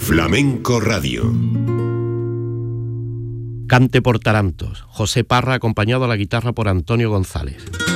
Flamenco Radio. Cante por tarantos, José Parra acompañado a la guitarra por Antonio González.